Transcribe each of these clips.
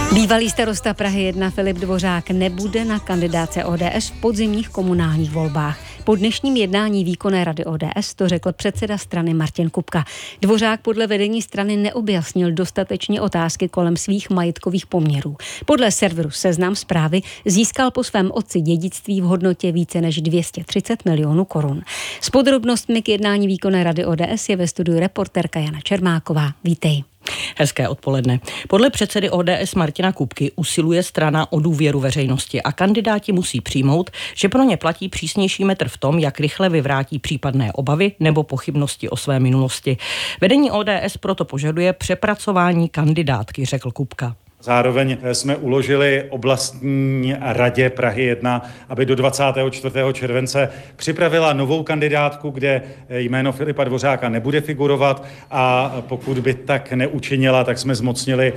Bývalý starosta Prahy 1 Filip Dvořák nebude na kandidátce ODS v podzimních komunálních volbách. Po dnešním jednání výkonné rady ODS to řekl předseda strany Martin Kupka. Dvořák podle vedení strany neobjasnil dostatečně otázky kolem svých majetkových poměrů. Podle serveru Seznam Zprávy získal po svém otci dědictví v hodnotě více než 230 milionů korun. S podrobnostmi k jednání výkonné rady ODS je ve studiu reportérka Jana Čermáková. Vítej. Hezké odpoledne. Podle předsedy ODS Martina Kupky usiluje strana o důvěru veřejnosti a kandidáti musí přijmout, že pro ně platí přísnější metr v tom, jak rychle vyvrátí případné obavy nebo pochybnosti o své minulosti. Vedení ODS proto požaduje přepracování kandidátky, řekl Kupka. Zároveň jsme uložili oblastní radě Prahy 1, aby do 24. července připravila novou kandidátku, kde jméno Filipa Dvořáka nebude figurovat, a pokud by tak neučinila, tak jsme zmocnili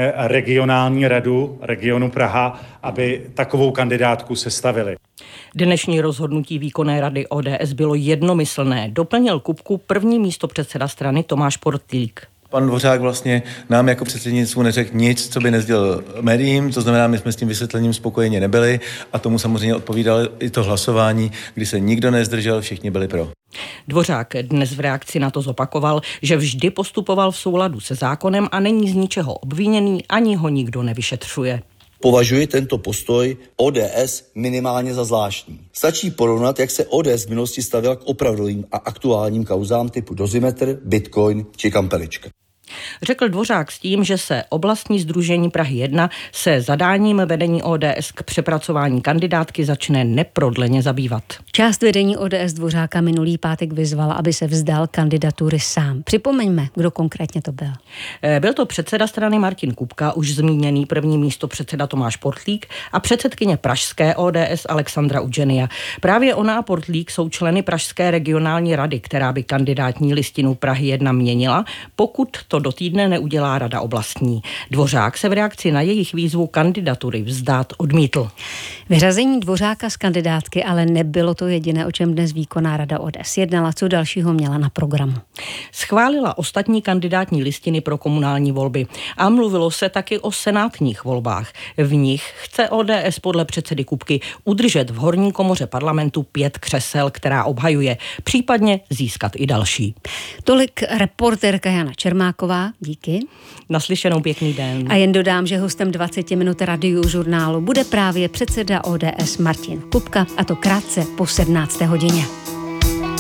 regionální radu regionu Praha, aby takovou kandidátku sestavili. Dnešní rozhodnutí výkonné rady ODS bylo jednomyslné, doplnil Kupku první místopředseda strany Tomáš Portlík. Pan Dvořák vlastně nám jako předsednictvu neřekl nic, co by nesdělil médiím, to znamená, my jsme s tím vysvětlením spokojeni nebyli a tomu samozřejmě odpovídalo i to hlasování, kdy se nikdo nezdržel, všichni byli pro. Dvořák dnes v reakci na to zopakoval, že vždy postupoval v souladu se zákonem a není z ničeho obviněný, ani ho nikdo nevyšetřuje. Považuji tento postoj ODS minimálně za zvláštní. Stačí porovnat, jak se ODS v minulosti stavěla k opravdovým a aktuálním kauzám typu Dozimetr, Bitcoin či Kampelička. Řekl Dvořák s tím, že se oblastní sdružení Prahy 1 se zadáním vedení ODS k přepracování kandidátky začne neprodleně zabývat. Část vedení ODS Dvořáka minulý pátek vyzvala, aby se vzdal kandidatury sám. Připomeňme, kdo konkrétně to byl. Byl to předseda strany Martin Kupka, už zmíněný první místopředseda Tomáš Portlík a předsedkyně pražské ODS Alexandra Udženia. Právě ona a Portlík jsou členy pražské regionální rady, která by kandidátní listinu Prahy 1 měnila, pokud to do týdne neudělá rada oblastní. Dvořák se v reakci na jejich výzvu kandidatury vzdát odmítl. Vyřazení Dvořáka z kandidátky ale nebylo to jediné, o čem dnes výkonná rada ODS jednala, co dalšího měla na programu. Schválila ostatní kandidátní listiny pro komunální volby a mluvilo se taky o senátních volbách. V nich chce ODS podle předsedy Kupky udržet v horní komoře parlamentu 5 křesel, která obhajuje, případně získat i další. Tolik reportérka Jana Čermáková. Díky. Naslyšenou, pěkný den. A jen dodám, že hostem 20 minut Radiožurnálu bude právě předseda ODS Martin Kupka, a to krátce po 17. hodině.